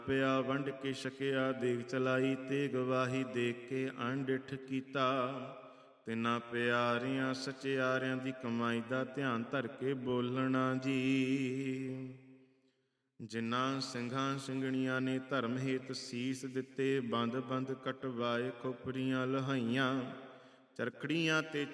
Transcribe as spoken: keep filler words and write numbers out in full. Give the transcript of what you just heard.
ਪਿਆ ਵੰਡ ਕੇ ਛਕਿਆ, ਦੇਖ ਚਲਾਈ ਤੇ ਗਵਾਹੀ, ਦੇਖ ਕੇ ਅਣਡਿੱਠ ਕੀਤਾ। ਤਿੰਨਾਂ ਪਿਆਰਿਆਂ ਸਚਿਆਰਿਆਂ ਦੀ ਕਮਾਈ ਦਾ ਧਿਆਨ ਧਰ ਕੇ ਬੋਲਣਾ ਜੀ। ਜਿਨ੍ਹਾਂ ਸਿੰਘਾਂ ਸਿੰਘਣੀਆਂ ਨੇ ਧਰਮ ਹੇਤ ਸੀਸ ਦਿੱਤੇ, ਬੰਦ ਬੰਦ ਕਟਵਾਏ, ਖੋਪਰੀਆਂ ਲਹਾਈਆਂ, ਚਰਖੜੀਆਂ ਤੇ